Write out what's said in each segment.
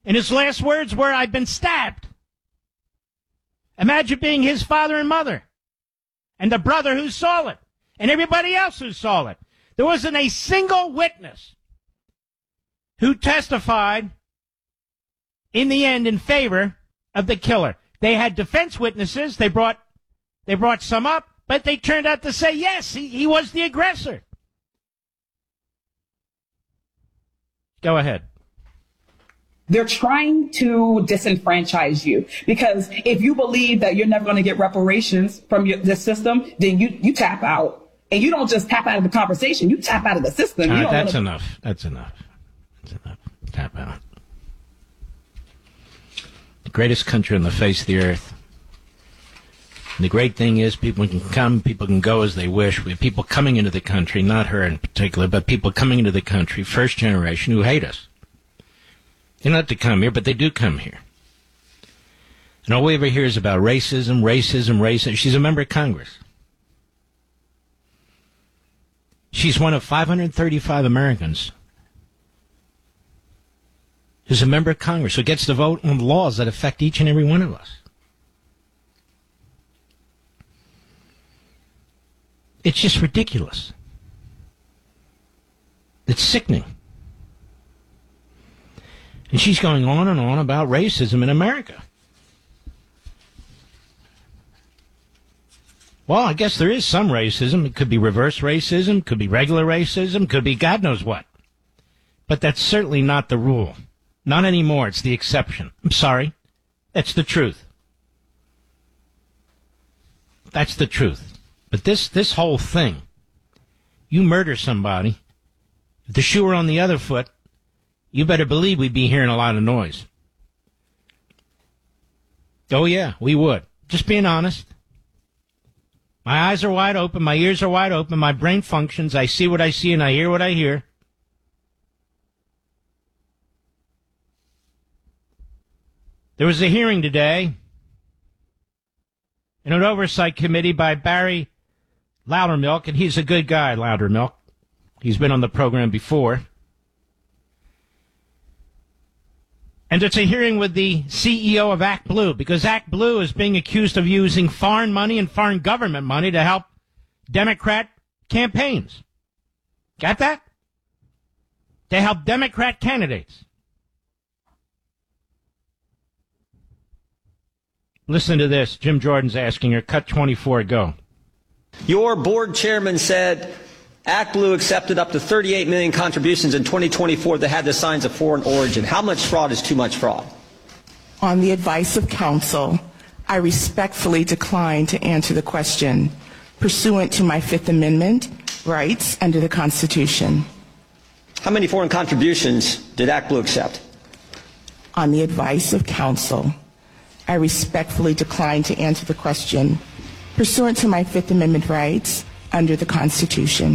And his last words were, "I've been stabbed." Imagine being his father and mother and the brother who saw it and everybody else who saw it. There wasn't a single witness who testified in the end in favor of the killer. They had defense witnesses. They brought some up, but they turned out to say, yes, he was the aggressor. Go ahead. They're trying to disenfranchise you because if you believe that you're never going to get reparations from the system, then you tap out. And you don't just tap out of the conversation, you tap out of the system. That's enough. That's enough. Tap out. The greatest country on the face of the earth. And the great thing is people can come, people can go as they wish. We have people coming into the country, not her in particular, but people coming into the country, first generation, who hate us. They don't have to come here, but they do come here. And all we ever hear is about racism, racism, racism. She's a member of Congress. She's one of 535 Americans who's a member of Congress, who gets to vote on laws that affect each and every one of us. It's just ridiculous. It's sickening. And she's going on and on about racism in America. Well, I guess there is some racism. It could be reverse racism, could be regular racism, could be God knows what. But that's certainly not the rule. Not anymore. It's the exception. I'm sorry. That's the truth. That's the truth. But this whole thing, you murder somebody, if the shoe were on the other foot, you better believe we'd be hearing a lot of noise. Oh, yeah, we would. Just being honest. My eyes are wide open. My ears are wide open. My brain functions. I see what I see and I hear what I hear. There was a hearing today in an oversight committee by Barry Loudermilk, and he's a good guy, Loudermilk. He's been on the program before. And it's a hearing with the CEO of ActBlue, because ActBlue is being accused of using foreign money and foreign government money to help Democrat campaigns. Got that? To help Democrat candidates. Listen to this. Jim Jordan's asking her. Cut 24, go. Your board chairman said ActBlue accepted up to 38 million contributions in 2024 that had the signs of foreign origin. How much fraud is too much fraud? On the advice of counsel, I respectfully decline to answer the question pursuant to my Fifth Amendment rights under the Constitution. How many foreign contributions did ActBlue accept? On the advice of counsel, I respectfully decline to answer the question pursuant to my Fifth Amendment rights under the Constitution.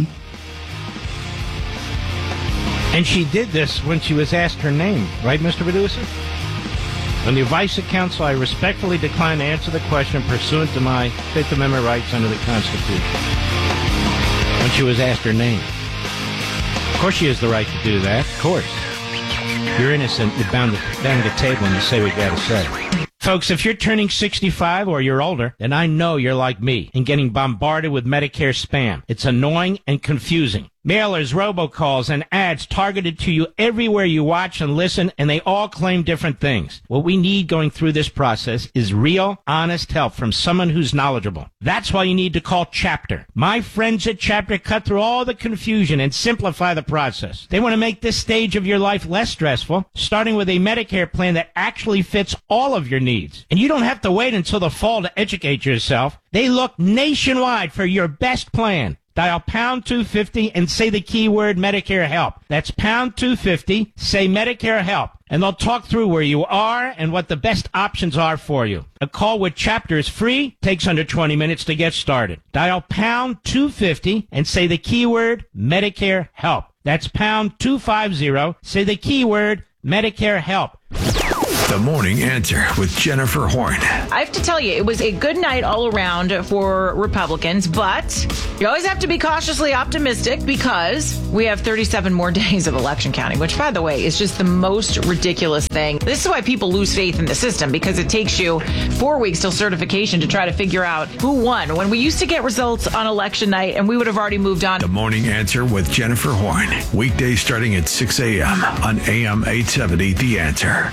And she did this when she was asked her name, right, Mr. Producer? On the advice of counsel, I respectfully decline to answer the question pursuant to my Fifth Amendment rights under the Constitution. When she was asked her name. Of course she has the right to do that, of course. If you're innocent, you're bound to bang the table and you say what you got to say. Folks, if you're turning 65 or you're older, then I know you're like me and getting bombarded with Medicare spam. It's annoying and confusing. Mailers, robocalls, and ads targeted to you everywhere you watch and listen, and they all claim different things. What we need going through this process is real, honest help from someone who's knowledgeable. That's why you need to call Chapter. My friends at Chapter cut through all the confusion and simplify the process. They want to make this stage of your life less stressful, starting with a Medicare plan that actually fits all of your needs. And you don't have to wait until the fall to educate yourself. They look nationwide for your best plan. Dial pound 250 and say the keyword Medicare help. That's pound 250, say Medicare help. And they'll talk through where you are and what the best options are for you. A call with Chapter is free, takes under 20 minutes to get started. Dial pound 250 and say the keyword Medicare help. That's pound 250, say the keyword Medicare help. The Morning Answer with Jennifer Horn. I have to tell you, it was a good night all around for Republicans, but you always have to be cautiously optimistic because we have 37 more days of election counting, which, by the way, is just the most ridiculous thing. This is why people lose faith in the system, because it takes you 4 weeks till certification to try to figure out who won, when we used to get results on election night and we would have already moved on. The Morning Answer with Jennifer Horn. Weekdays starting at 6 a.m. on AM 870 The Answer.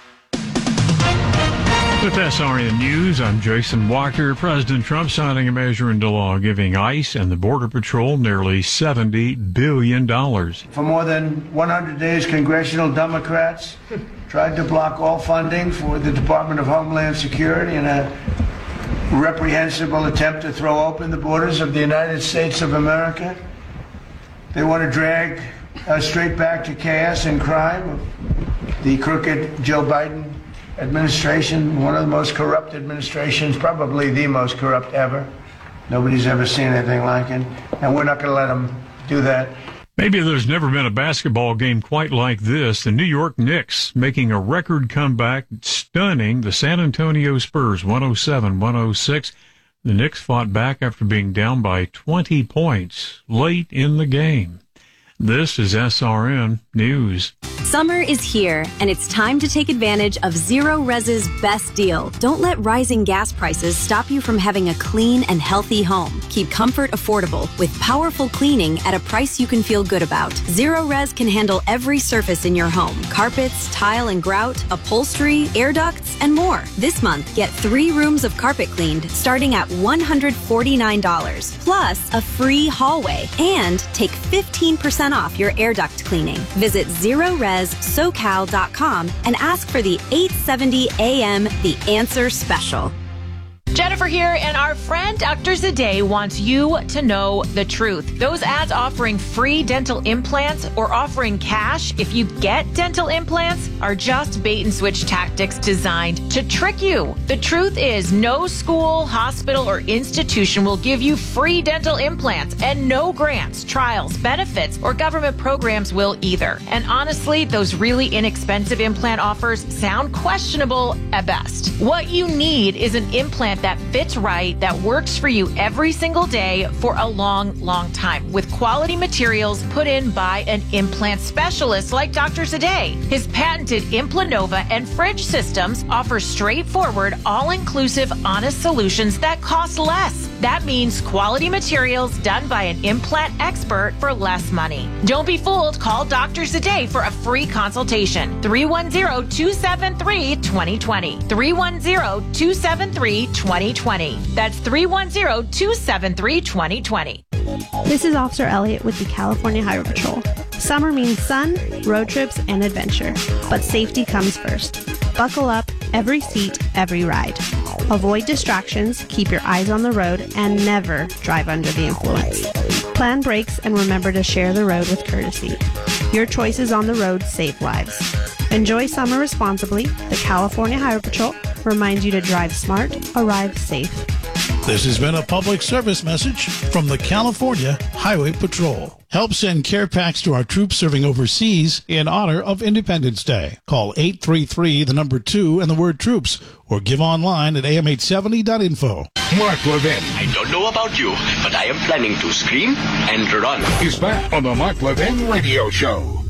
With SRN News, I'm Jason Walker. President Trump signing a measure into law giving ICE and the Border Patrol nearly $70 billion. For more than 100 days, congressional Democrats tried to block all funding for the Department of Homeland Security in a reprehensible attempt to throw open the borders of the United States of America. They want to drag us straight back to chaos and crime. The crooked Joe Biden administration, one of the most corrupt administrations, probably the most corrupt ever. Nobody's ever seen anything like it, and we're not going to let them do that. Maybe there's never been a basketball game quite like this. The New York Knicks making a record comeback, stunning the San Antonio Spurs 107-106. The Knicks fought back after being down by 20 points late in the game. This is SRN News. Summer is here, and it's time to take advantage of Zero Rez's best deal. Don't let rising gas prices stop you from having a clean and healthy home. Keep comfort affordable with powerful cleaning at a price you can feel good about. Zero Rez can handle every surface in your home: carpets, tile and grout, upholstery, air ducts, and more. This month, get 3 rooms of carpet cleaned starting at $149, plus a free hallway, and take 15% off your air duct cleaning. Visit ZeroRezSocal.com and ask for the 870 AM The Answer Special. Jennifer here, and our friend Dr. Zadeh wants you to know the truth. Those ads offering free dental implants or offering cash if you get dental implants are just bait and switch tactics designed to trick you. The truth is, no school, hospital, or institution will give you free dental implants, and no grants, trials, benefits, or government programs will either. And honestly, those really inexpensive implant offers sound questionable at best. What you need is an implant that fits right, that works for you every single day for a long, long time, with quality materials put in by an implant specialist like Dr. Zadeh. His patented Implanova and Fridge systems offer straightforward, all-inclusive, honest solutions that cost less. That means quality materials done by an implant expert for less money. Don't be fooled. Call Dr. Zadeh for a free consultation. 310-273-2020. 310-273-2020. That's 310-273-2020. This is Officer Elliott with the California Highway Patrol. Summer means sun, road trips, and adventure. But safety comes first. Buckle up, every seat, every ride. Avoid distractions, keep your eyes on the road, and never drive under the influence. Plan brakes and remember to share the road with courtesy. Your choices on the road save lives. Enjoy summer responsibly. The California Highway Patrol reminds you to drive smart, arrive safe. This has been a public service message from the California Highway Patrol. Help send care packs to our troops serving overseas in honor of Independence Day. Call 833-2 and the word troops, or give online at am870.info. Mark Levin. I don't know about you, but I am planning to scream and run. He's back on the Mark Levin Radio Show.